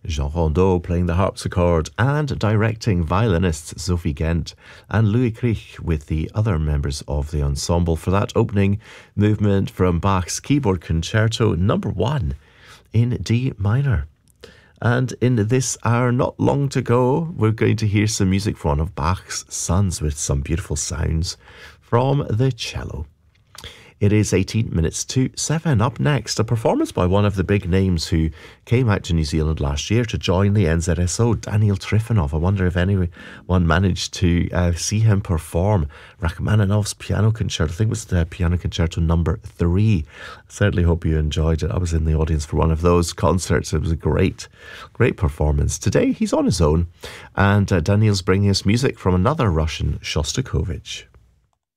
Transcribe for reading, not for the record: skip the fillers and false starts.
Jean Rondeau playing the harpsichord, and directing violinists Sophie Gent and Louis Kriech with the other members of the ensemble for that opening movement from Bach's Keyboard Concerto number 1 in D minor. And in this hour, not long to go, we're going to hear some music from one of Bach's sons with some beautiful sounds from the cello. It is 18 minutes to 7. Up next, a performance by one of the big names who came out to New Zealand last year to join the NZSO, Daniel Trifonov. I wonder if anyone managed to see him perform Rachmaninoff's Piano Concerto. I think it was the Piano Concerto number 3. I certainly hope you enjoyed it. I was in the audience for one of those concerts. It was a great performance. Today, he's on his own, and Daniel's bringing us music from another Russian, Shostakovich.